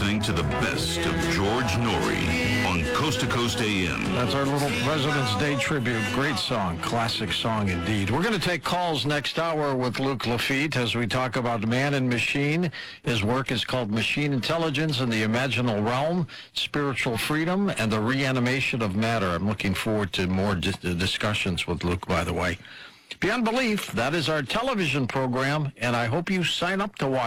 listening to the best of George Norrie on Coast to Coast AM. That's our little President's Day tribute. Great song. Classic song indeed. We're going to take calls next hour with Luke Lafitte as we talk about man and machine. His work is called Machine Intelligence in the Imaginal Realm, Spiritual Freedom, and the Reanimation of Matter. I'm looking forward to more discussions with Luke, by the way. Beyond Belief, that is our television program, and I hope you sign up to watch